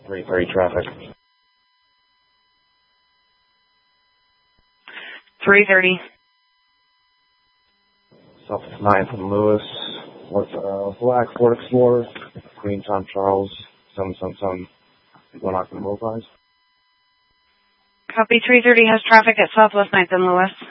330 traffic. 330. Southwest 9th and Lewis. With black Ford Explorer. Green Tom Charles. 777. Going off the bullseyes. Copy 330 has traffic at Southwest 9th and Lewis.